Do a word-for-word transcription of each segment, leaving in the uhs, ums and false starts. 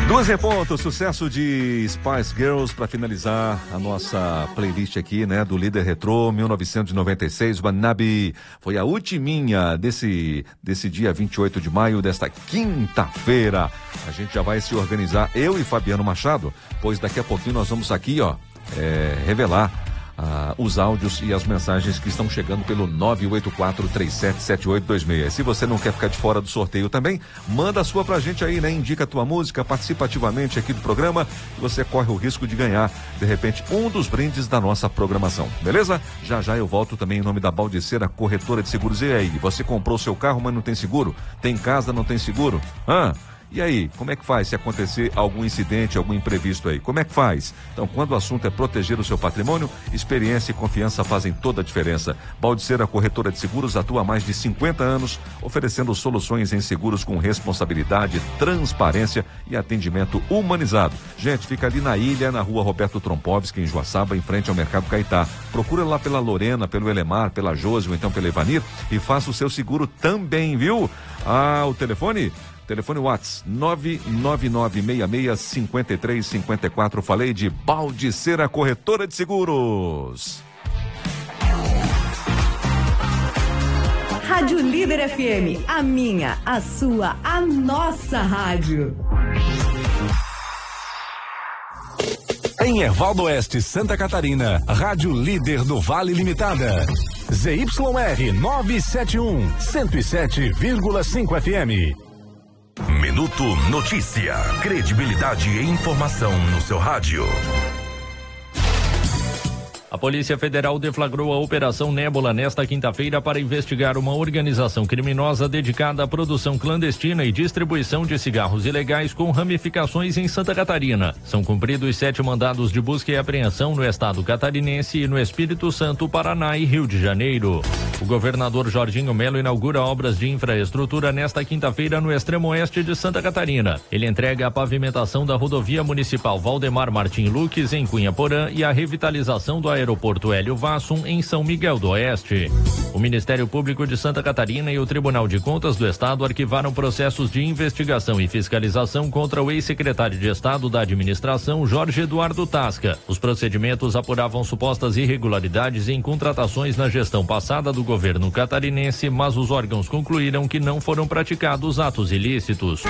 Duas em ponto, sucesso de Spice Girls para finalizar a nossa playlist aqui, né, do Líder Retrô mil novecentos e noventa e seis, Wannabe. Foi a ultiminha desse, desse dia vinte e oito de maio, desta quinta-feira. A gente já vai se organizar, eu e Fabiano Machado, pois daqui a pouquinho nós vamos aqui, ó, é, revelar Ah, os áudios e as mensagens que estão chegando pelo nove oito quatro, três sete sete oito dois seis. Se você não quer ficar de fora do sorteio também, manda a sua pra gente aí, né? Indica a tua música, participa ativamente aqui do programa e você corre o risco de ganhar, de repente, um dos brindes da nossa programação, beleza? Já já eu volto também em nome da Baldiceira Corretora de Seguros. E aí, você comprou seu carro, mas não tem seguro? Tem casa, não tem seguro? Hã? E aí, como é que faz se acontecer algum incidente, algum imprevisto aí? Como é que faz? Então, quando o assunto é proteger o seu patrimônio, experiência e confiança fazem toda a diferença. Baldiceira Corretora de Seguros atua há mais de cinquenta anos, oferecendo soluções em seguros com responsabilidade, transparência e atendimento humanizado. Gente, fica ali na ilha, na rua Roberto Trompovski, em Joaçaba, em frente ao Mercado Caetá. Procura lá pela Lorena, pelo Elemar, pela Josi ou então pela Evanir e faça o seu seguro também, viu? Ah, o telefone? Telefone WhatsApp nove nove nove seis seis cinco três cinco quatro. Falei de Baldiceira Corretora de Seguros. Rádio Líder F M, a minha, a sua, a nossa rádio. Em Ervaldo Oeste, Santa Catarina, Rádio Líder do Vale Limitada. Z Y R novecentos e setenta e um, cento e sete vírgula cinco F M. Minuto Notícia. Credibilidade e informação no seu rádio. A Polícia Federal deflagrou a Operação Nébula nesta quinta-feira para investigar uma organização criminosa dedicada à produção clandestina e distribuição de cigarros ilegais com ramificações em Santa Catarina. São cumpridos sete mandados de busca e apreensão no estado catarinense e no Espírito Santo, Paraná e Rio de Janeiro. O governador Jorginho Melo inaugura obras de infraestrutura nesta quinta-feira no extremo oeste de Santa Catarina. Ele entrega a pavimentação da rodovia municipal Valdemar Martim Luques, em Cunha Porã, e a revitalização do Aeroporto Hélio Vassum, em São Miguel do Oeste. O Ministério Público de Santa Catarina e o Tribunal de Contas do Estado arquivaram processos de investigação e fiscalização contra o ex-secretário de Estado da Administração, Jorge Eduardo Tasca. Os procedimentos apuravam supostas irregularidades em contratações na gestão passada do governo catarinense, mas os órgãos concluíram que não foram praticados atos ilícitos.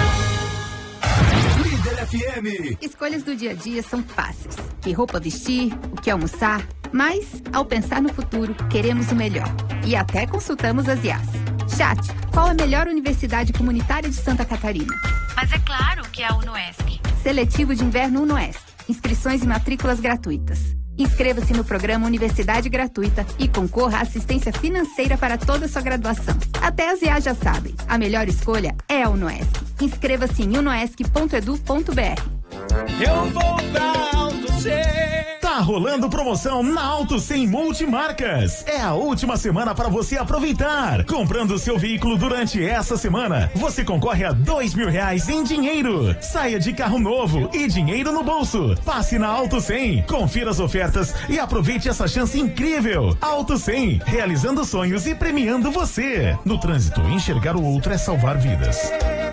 F M. Escolhas do dia a dia são fáceis. Que roupa vestir, o que almoçar. Mas, ao pensar no futuro, queremos o melhor. E até consultamos as I A S. Chat, qual a melhor universidade comunitária de Santa Catarina? Mas é claro que é a UNOESC. Seletivo de Inverno UNOESC. Inscrições e matrículas gratuitas. Inscreva-se no programa Universidade Gratuita e concorra à assistência financeira para toda a sua graduação. Até as I A já sabem, a melhor escolha é a UNOESC. Inscreva-se em unoesc ponto edu ponto br. Eu vou pra Auto cem. Tá rolando promoção na Auto cem Multimarcas. É a última semana para você aproveitar. Comprando seu veículo durante essa semana, você concorre a dois mil reais em dinheiro. Saia de carro novo e dinheiro no bolso. Passe na Auto cem, confira as ofertas e aproveite essa chance incrível. Auto cem, realizando sonhos e premiando você. No trânsito, enxergar o outro é salvar vidas.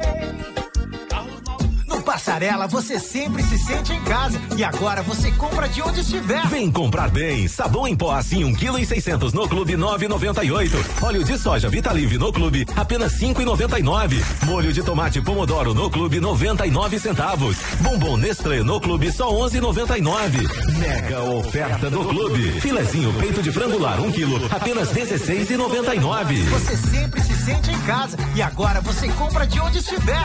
Passarela, você sempre se sente em casa e agora você compra de onde estiver. Vem comprar bem. Sabão em pó assim um quilo e seiscentos no Clube nove e noventa e oito. Óleo de soja Vitalive no Clube apenas cinco e noventa e nove. Molho de tomate Pomodoro no Clube noventa e nove centavos. Bombom Nestlé no Clube só onze e noventa e nove. Mega oferta do Clube. Filezinho peito de frangular um quilo apenas dezesseis e noventa e nove. Você sempre se sente em casa e agora você compra de onde estiver.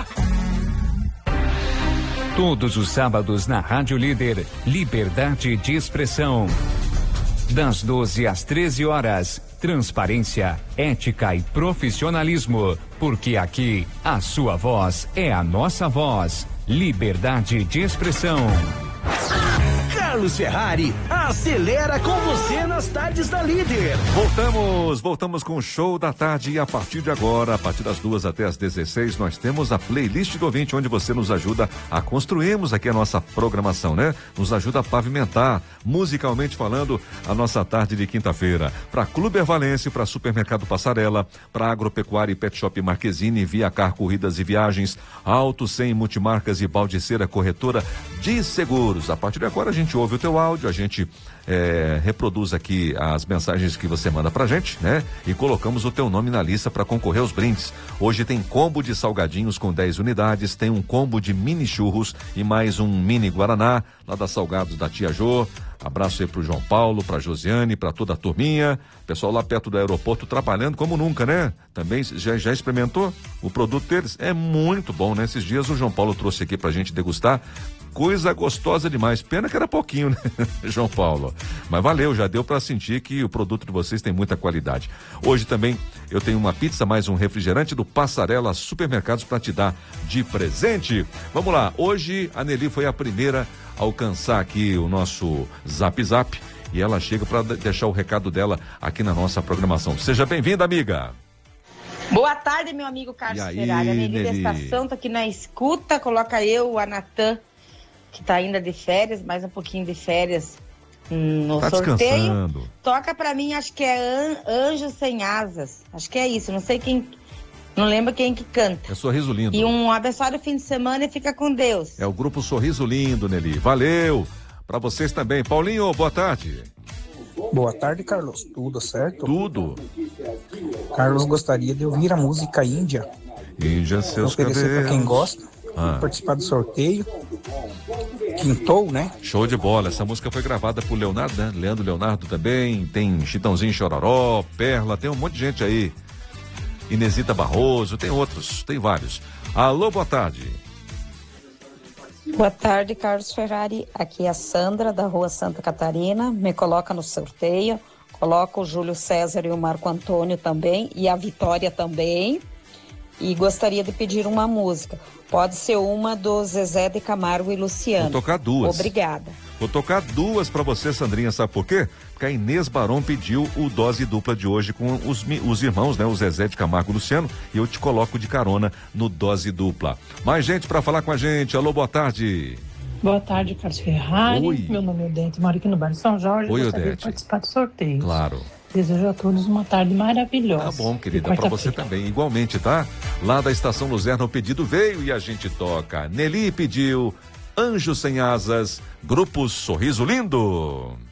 Todos os sábados na Rádio Líder, liberdade de expressão. Das doze às treze horas, transparência, ética e profissionalismo, porque aqui a sua voz é a nossa voz. Liberdade de expressão. Carlos Ferrari acelera com você nas tardes da Líder. Voltamos, voltamos com o show da tarde e a partir de agora, a partir das duas até as dezesseis, nós temos a playlist do ouvinte, onde você nos ajuda a construirmos aqui a nossa programação, né? Nos ajuda a pavimentar, musicalmente falando, a nossa tarde de quinta-feira. Para Clube Ervalense, para Supermercado Passarela, para Agropecuária e Pet Shop Marquezine, Via Car Corridas e Viagens, Auto cem Multimarcas e Baldiceira Corretora de Seguros. A partir de agora a gente ouve o teu áudio, a gente é, reproduz aqui as mensagens que você manda pra gente, né? E colocamos o teu nome na lista para concorrer aos brindes. Hoje tem combo de salgadinhos com dez unidades, tem um combo de mini churros e mais um mini guaraná lá da Salgados da Tia Jô. Abraço aí pro João Paulo, pra Josiane, pra toda a turminha. Pessoal lá perto do aeroporto trabalhando como nunca, né? Também já, já experimentou o produto deles? É muito bom, né? Esses dias o João Paulo trouxe aqui pra gente degustar. Coisa gostosa demais. Pena que era pouquinho, né, João Paulo? Mas valeu, já deu para sentir que o produto de vocês tem muita qualidade. Hoje também eu tenho uma pizza mais um refrigerante do Passarela Supermercados para te dar de presente. Vamos lá, hoje a Nelly foi a primeira a alcançar aqui o nosso Zap Zap e ela chega para deixar o recado dela aqui na nossa programação. Seja bem-vinda, amiga. Boa tarde, meu amigo Carlos Ferrari. A Nelly da Estação tá aqui na escuta, coloca eu, a Natan, que tá ainda de férias, mais um pouquinho de férias hum, no tá sorteio. Descansando. Toca pra mim, acho que é An- Anjo Sem Asas. Acho que é isso, não sei quem, não lembro quem que canta. É Sorriso Lindo. E um abençoado fim de semana e fica com Deus. É o grupo Sorriso Lindo, Nelly. Valeu! Pra vocês também. Paulinho, boa tarde. Boa tarde, Carlos. Tudo certo? Tudo. Carlos gostaria de ouvir a música Índia. Índia, seus oferecer cabelos. para quem gosta. Ah. Participar do sorteio. Quintou, né? Show de bola. Essa música foi gravada por Leonardo, né? Leandro Leonardo também. Tem Chitãozinho Chororó, Perla, tem um monte de gente aí. Inesita Barroso, tem outros, tem vários. Alô, boa tarde. Boa tarde, Carlos Ferrari. Aqui é a Sandra, da Rua Santa Catarina. Me coloca no sorteio. Coloca o Júlio César e o Marco Antônio também. E a Vitória também. E gostaria de pedir uma música. Pode ser uma do Zezé de Camargo e Luciano. Vou tocar duas. Obrigada. Vou tocar duas pra você, Sandrinha, sabe por quê? Porque a Inês Barão pediu o dose dupla de hoje com os, os irmãos, né? O Zezé de Camargo e Luciano, e eu te coloco de carona no dose dupla. Mais gente pra falar com a gente. Alô, boa tarde. Boa tarde, Carlos Ferrari. Oi. Meu nome é Odete, moro aqui no bairro São Jorge. Oi, gostaria Odete. de participar do sorteio. Claro. Desejo a todos uma tarde maravilhosa. Tá bom, querida, pra você também, igualmente, tá? Lá da Estação Luzerna o pedido veio e a gente toca. Nelly pediu Anjo Sem Asas, Grupo Sorriso Lindo.